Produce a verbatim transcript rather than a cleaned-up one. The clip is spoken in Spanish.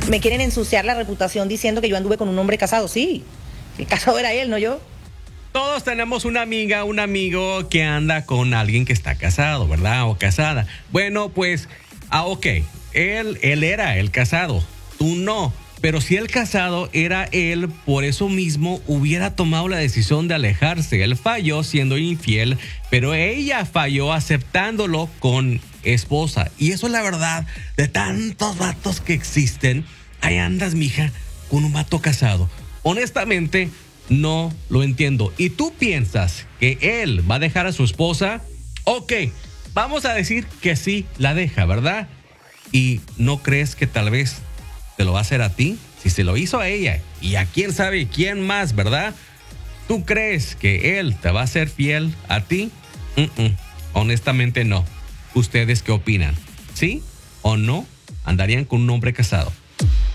me quieren ensuciar la reputación diciendo que yo anduve con un hombre casado. Sí, el casado era él, no yo. Todos tenemos una amiga, un amigo que anda con alguien que está casado, ¿verdad? O casada. Bueno, pues, ah, ok, él, él era el casado, tú no. Pero si el casado era él, por eso mismo hubiera tomado la decisión de alejarse. Él falló siendo infiel, pero ella falló aceptándolo con esposa. Y eso es la verdad de tantos vatos que existen. Ahí andas, mija, con un vato casado. Honestamente, no lo entiendo. ¿Y tú piensas que él va a dejar a su esposa? Ok, vamos a decir que sí la deja, ¿verdad? ¿Y no crees que tal vez te lo va a hacer a ti? Si se lo hizo a ella y a quién sabe quién más, ¿verdad? ¿Tú crees que él te va a ser fiel a ti? Uh-uh. Honestamente no. ¿Ustedes qué opinan? ¿Sí o no andarían con un hombre casado?